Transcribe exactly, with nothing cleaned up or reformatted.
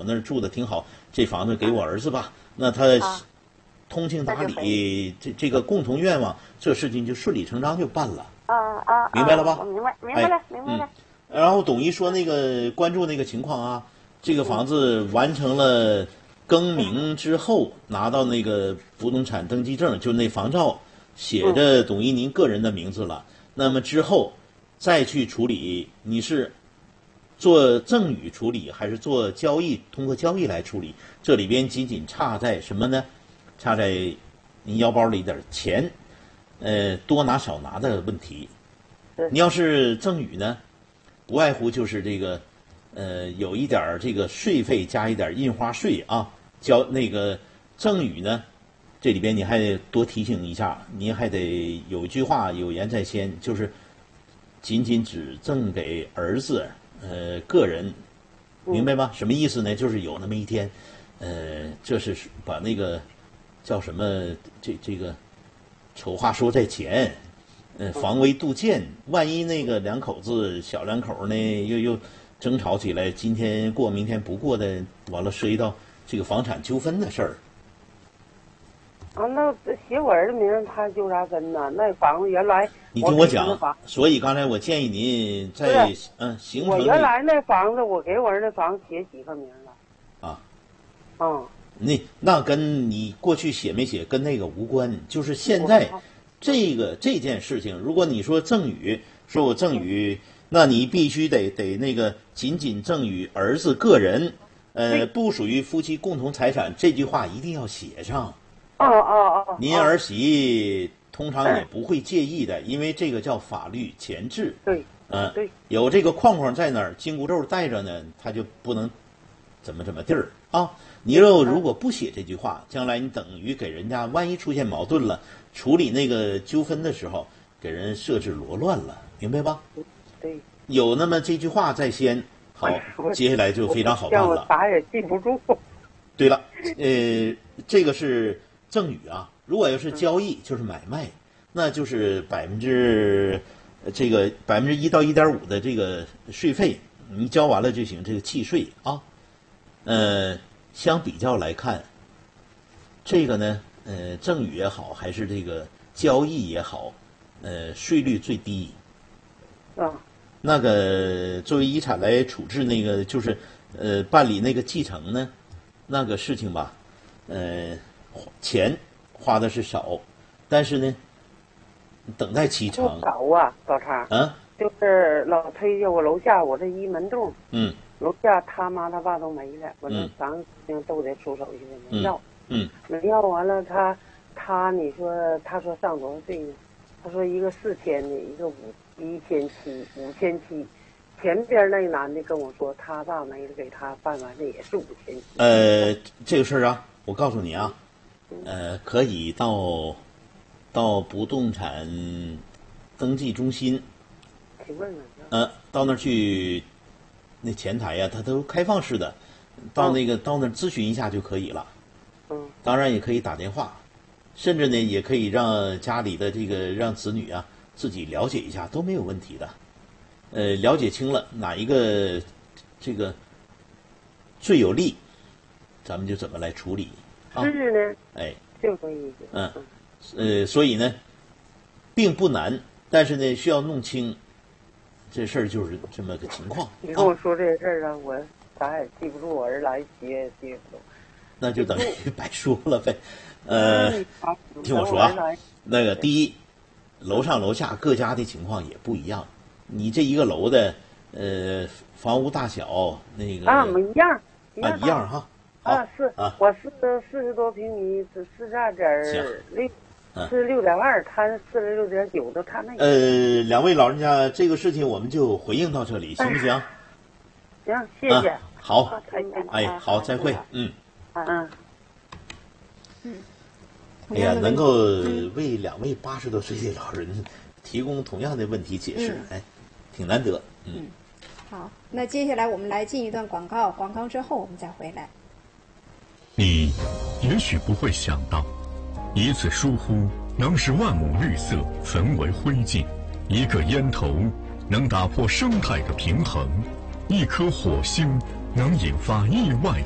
那儿住的挺好，这房子给我儿子吧，那他通情达理，这这个共同愿望，这事情就顺理成章就办了。 啊啊， 明白了吧？ 明白，明白了，明白了。 然后董一说那个关注那个情况啊，这个房子完成了更名之后，拿到那个不动产登记证，就那房照写着董一您个人的名字了。那么之后再去处理，你是做赠与处理还是做交易？通过交易来处理，这里边仅仅差在什么呢？差在您腰包里点钱，呃，多拿少拿的问题。你要是赠与呢，不外乎就是这个，呃，有一点这个税费加一点印花税啊。交那个赠与呢，这里边你还得多提醒一下，您还得有一句话有言在先，就是仅仅只赠给儿子，呃，个人，明白吗？什么意思呢？就是有那么一天，呃，这是把那个叫什么这这个丑话说在前。嗯，防微杜渐，万一那个两口子小两口呢，又又争吵起来，今天过明天不过的，完了涉及到这个房产纠纷的事儿。 啊，那写我儿子名，他纠啥纷呢？那房子原来你听我讲，所以刚才我建议您在嗯形成。 我原来那房子，我给我儿子房子写几个名了。 啊。 嗯。 那那跟你过去写没写跟那个无关，就是现在。这个这件事情，如果你说赠与，说我赠与，那你必须得得那个仅仅赠与儿子个人，呃，不属于夫妻共同财产，这句话一定要写上。 哦哦哦。 您儿媳通常也不会介意的，因为这个叫法律前置。 对。 嗯， 对。 有这个框框在那儿，紧箍咒带着呢，他就不能怎么怎么地儿啊。你要如果不写这句话，将来你等于给人家万一出现矛盾了。处理那个纠纷的时候，给人设置罗乱了，明白吧？ 对， 有那么这句话在先，好，接下来就非常好办了。 我啥也记不住。 对了，呃，这个是赠与啊，如果要是交易，就是买卖，那就是百分之这个百分之一到一点五的这个税费，你交完了就行，这个契税啊。呃，相比较来看，这个呢。呃，赠与也好，还是这个交易也好，呃，税率最低。 啊。 那个作为遗产来处置，那个就是呃办理那个继承呢，那个事情吧，呃，钱花的是少，但是呢，等待期长。 少啊，老叉。 啊。 就是老推下我楼下，我这一门洞。 嗯。 楼下他妈他爸都没了，我这啥事情都得出手去的，没要。 嗯， 没要完了，他他你说他说上多少岁呢？他说一个四千的，一个五一千七，五千七。前边那男的跟我说，他爸没了，给他办完的也是五千七。 呃，这个事儿啊，我告诉你啊，呃，可以到到不动产登记中心， 去问问。 呃，到那儿去，那前台呀、啊，它都开放式的，到那个、嗯、到那儿咨询一下就可以了。 嗯， 当然也可以打电话，甚至呢也可以让家里的这个让子女啊自己了解一下，都没有问题的。呃，了解清了哪一个这个最有利，咱们就怎么来处理啊？ 是呢， 哎， 就这意思。 嗯，呃，所以呢，并不难，但是呢需要弄清这事儿就是这么个情况。 你跟我说这事儿啊，我啥也记不住，我儿来接也记不住。 那就等于白说了呗，呃，听我说啊，那个第一，楼上楼下各家的情况也不一样，你这一个楼的呃房屋大小那个啊，我们一样， 啊一样哈， 啊是啊，我是四十多平米，是四十二点六，是六点二，他四十六点九的，他那个。 呃，两位老人家，这个事情我们就回应到这里，行不行？ 行，谢谢。 好，哎，好，再会，嗯。 嗯， 嗯， 哎呀，能够为两位八十多岁的老人提供同样的问题解释，嗯、哎，挺难得。嗯， 嗯，好，那接下来我们来进一段广告，广告之后我们再回来。 你也许不会想到，一次疏忽能使万亩绿色焚为灰烬，一个烟头能打破生态的平衡，一颗火星能引发意外。